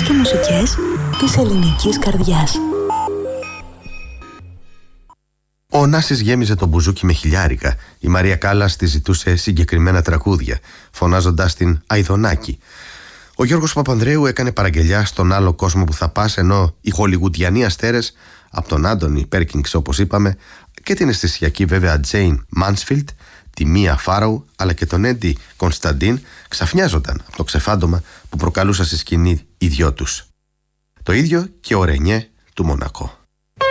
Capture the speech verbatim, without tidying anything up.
και μουσικές της ελληνικής καρδιάς. Ο Νάσης γέμιζε το μπουζούκι με χιλιάρικα. Η Μαρία Κάλλας τη ζητούσε συγκεκριμένα τραγούδια, φωνάζοντας την Αηδονάκη. Ο Γιώργος Παπανδρέου έκανε παραγγελιά στον άλλο κόσμο που θα πας, ενώ οι χολιγουντιανοί αστέρες, από τον Άντονι Πέρκινγκς όπως είπαμε, και την αισθησιακή βέβαια Τζέιν Μάνσφιλντ, τη Μία Φάραου αλλά και τον Έντι Κωνσταντίν ξαφνιάζονταν από το ξεφάντωμα που προκαλούσαν στη σκηνή οι δυο τους. Το ίδιο και ο Ρενιέ του Μονακό.